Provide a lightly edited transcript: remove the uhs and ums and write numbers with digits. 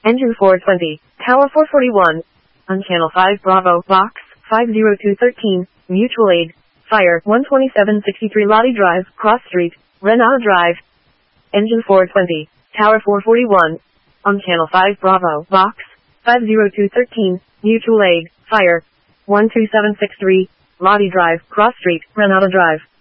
Engine 420, Tower 441. On Channel 5 Bravo, Box 50213, Mutual Aid, Fire 12763 Lottie Drive, Cross Street, Renaud Drive. Engine 420, Tower 441. On Channel 5 Bravo, Box 50213, Mutual Aid, Fire 12763, Lottie Drive, Cross Street, Renaud Drive.